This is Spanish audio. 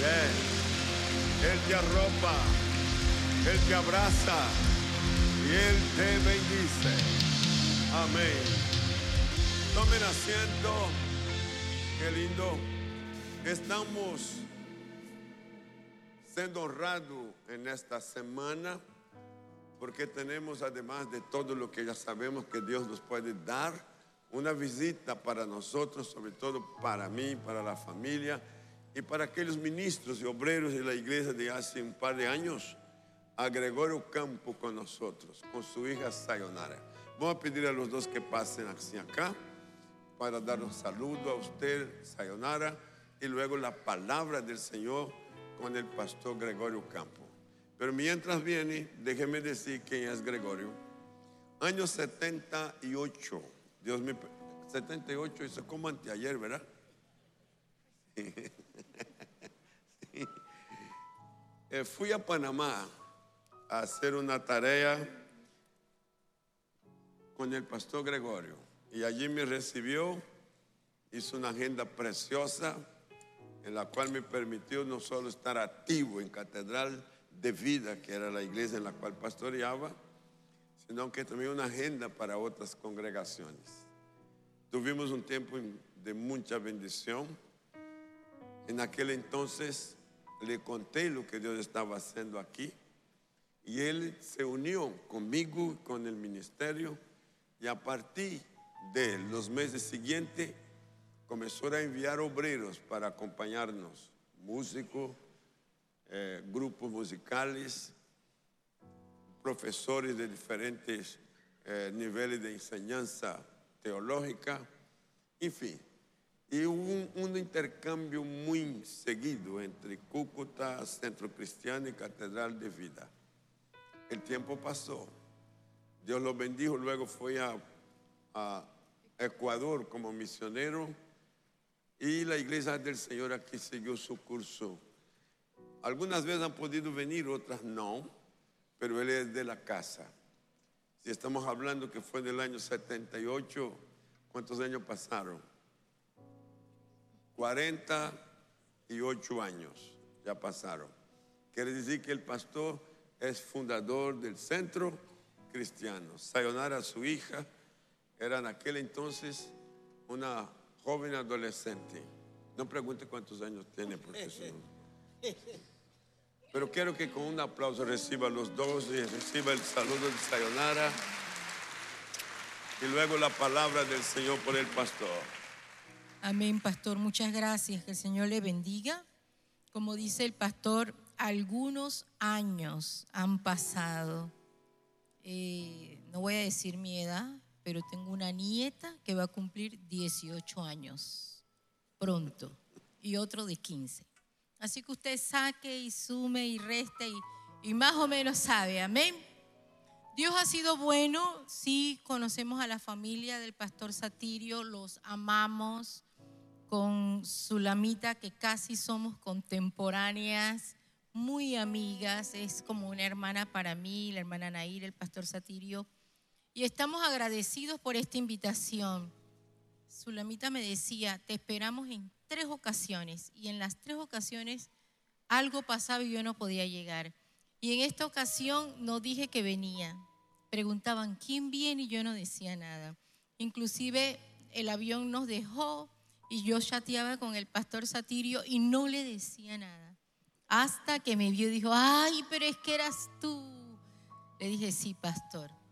Él te arropa, Él te abraza y Él te bendice. Amén. Tomen asiento. Qué lindo. Estamos siendo honrados en esta semana porque tenemos, además de todo lo que ya sabemos que Dios nos puede dar, una visita para nosotros, sobre todo para mí, para la familia y para aquellos ministros y obreros de la iglesia de hace un par de años, a Gregorio Campo con nosotros, con su hija Sayonara. Vamos a pedir a los dos que pasen hacia acá para dar un saludo a usted, Sayonara, y luego la palabra del Señor con el pastor Gregorio Campo. Pero mientras viene, déjeme decir quién es Gregorio. Año 78, Dios mío, 78, eso es como anteayer, ¿verdad? Sí. Fui a Panamá a hacer una tarea con el pastor Gregorio y allí me recibió, hizo una agenda preciosa en la cual me permitió no solo estar activo en Catedral de Vida, que era la iglesia en la cual pastoreaba, sino que también una agenda para otras congregaciones. Tuvimos un tiempo de mucha bendición. En aquel entonces le conté lo que Dios estaba haciendo aquí y él se unió conmigo, con el ministerio, y a partir de los meses siguientes comenzó a enviar obreros para acompañarnos, músicos, grupos musicales, profesores de diferentes niveles de enseñanza teológica, en fin. Y hubo un intercambio muy seguido entre Cúcuta, Centro Cristiano y Catedral de Vida. El tiempo pasó, Dios lo bendijo, luego fue a Ecuador como misionero y la iglesia del Señor aquí siguió su curso. Algunas veces han podido venir, otras no, pero él es de la casa. Si estamos hablando que fue del año 78, ¿cuántos años pasaron? 48 años ya pasaron. Quiere decir que el pastor es fundador del Centro Cristiano. Sayonara, su hija, era en aquel entonces una joven adolescente. No pregunte cuántos años tiene, porque eso no. Pero quiero que con un aplauso reciba a los dos y reciba el saludo de Sayonara y luego la palabra del Señor por el pastor. Amén, pastor. Muchas gracias. Que el Señor le bendiga. Como dice el pastor, algunos años han pasado. No voy a decir mi edad, pero tengo una nieta que va a cumplir 18 años pronto y otro de 15. Así que usted saque y sume y reste y más o menos sabe. Amén. Dios ha sido bueno. Sí, conocemos a la familia del pastor Satirio, los amamos. Con Sulamita, que casi somos contemporáneas, muy amigas, es como una hermana para mí, la hermana Nair, el pastor Satirio, y estamos agradecidos por esta invitación. Sulamita me decía, te esperamos en 3 ocasiones, y en las 3 ocasiones algo pasaba y yo no podía llegar. Y en esta ocasión no dije que venía. Preguntaban, ¿quién viene? Y yo no decía nada. Inclusive el avión nos dejó y yo chateaba con el pastor Satirio y no le decía nada. Hasta que me vio y dijo, ay, pero es que eras tú. Le dije, sí, pastor.